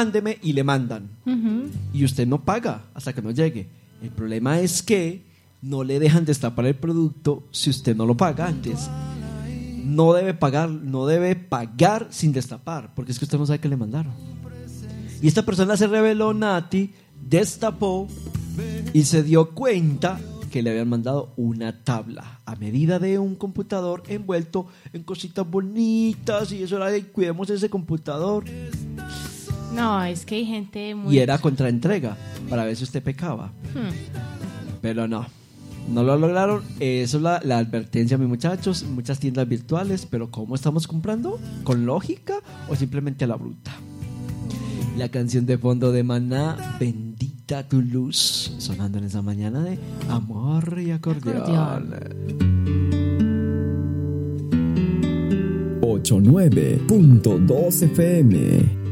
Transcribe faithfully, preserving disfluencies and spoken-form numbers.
mándeme y le mandan. Uh-huh. Y usted no paga hasta que no llegue. El problema es que no le dejan destapar el producto si usted no lo paga antes. No debe pagar, no debe pagar sin destapar, porque es que usted no sabe qué le mandaron. Y esta persona se reveló, Nati, destapó y se dio cuenta que le habían mandado una tabla a medida de un computador envuelto en cositas bonitas, y eso era de cuidemos ese computador. No, es que hay gente muy... Y era contraentrega para ver si usted pecaba. Hmm. Pero no, no lo lograron. Eso es la, la advertencia, mis muchachos. Muchas tiendas virtuales, pero ¿cómo estamos comprando? ¿Con lógica o simplemente a la bruta? La canción de fondo de Maná, Bendita tu luz, sonando en esa mañana de amor y acordeón. ochenta y nueve punto dos F M